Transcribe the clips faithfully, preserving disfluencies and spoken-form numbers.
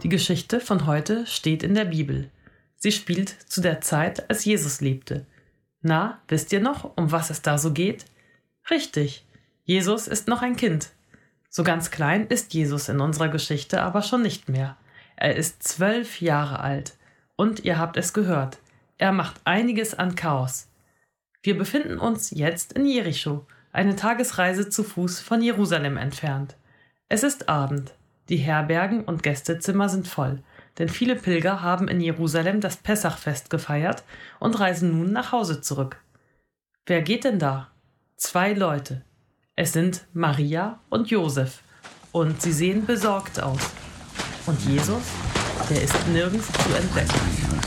Die Geschichte von heute steht in der Bibel. Sie spielt zu der Zeit, als Jesus lebte. Na, wisst ihr noch, um was es da so geht? Richtig, Jesus ist noch ein Kind. So ganz klein ist Jesus in unserer Geschichte aber schon nicht mehr. Er ist zwölf Jahre alt. Und ihr habt es gehört, er macht einiges an Chaos. Wir befinden uns jetzt in Jericho, eine Tagesreise zu Fuß von Jerusalem entfernt. Es ist Abend. Die Herbergen und Gästezimmer sind voll, denn viele Pilger haben in Jerusalem das Pessachfest gefeiert und reisen nun nach Hause zurück. Wer geht denn da? Zwei Leute. Es sind Maria und Josef und sie sehen besorgt aus. Und Jesus, der ist nirgends zu entdecken.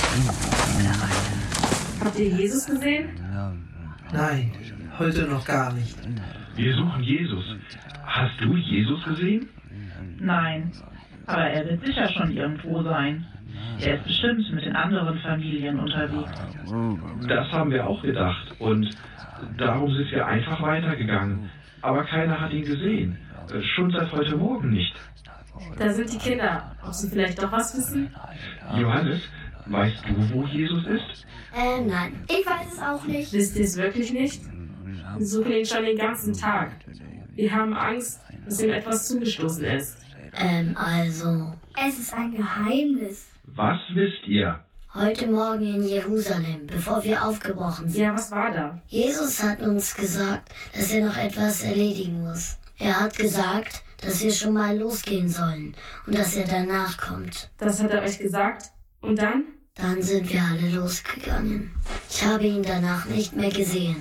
Habt ihr Jesus gesehen? Nein, heute noch gar nicht. Wir suchen Jesus. Hast du Jesus gesehen? Nein, aber er wird sicher schon irgendwo sein. Er ist bestimmt mit den anderen Familien unterwegs. Das haben wir auch gedacht und darum sind wir einfach weitergegangen. Aber keiner hat ihn gesehen. Schon seit heute Morgen nicht. Da sind die Kinder. Ob sie vielleicht doch was wissen? Johannes, weißt du, wo Jesus ist? Äh, nein, ich weiß es auch nicht. Wisst ihr es wirklich nicht? Wir suchen ihn schon den ganzen Tag. Wir haben Angst, dass ihm etwas zugestoßen ist. Ähm, also... Es ist ein Geheimnis. Was wisst ihr? Heute Morgen in Jerusalem, bevor wir aufgebrochen sind. Ja, was war da? Jesus hat uns gesagt, dass er noch etwas erledigen muss. Er hat gesagt, dass wir schon mal losgehen sollen und dass er danach kommt. Das hat er euch gesagt? Und dann? Dann sind wir alle losgegangen. Ich habe ihn danach nicht mehr gesehen.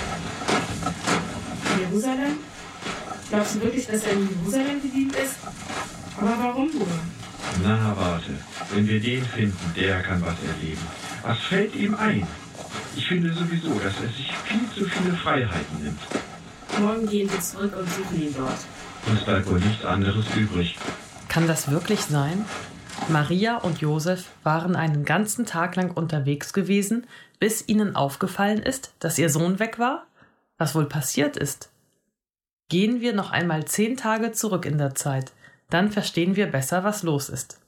Jerusalem? Glaubst du wirklich, dass er in Jerusalem geblieben ist? Aber warum wohl? Na, warte. Wenn wir den finden, der kann was erleben. Was fällt ihm ein? Ich finde sowieso, dass er sich viel zu viele Freiheiten nimmt. Morgen gehen wir zurück und suchen ihn dort. Uns bleibt wohl nichts anderes übrig. Kann das wirklich sein? Maria und Josef waren einen ganzen Tag lang unterwegs gewesen, bis ihnen aufgefallen ist, dass ihr Sohn weg war? Was wohl passiert ist? Gehen wir noch einmal zehn Tage zurück in der Zeit, dann verstehen wir besser, was los ist.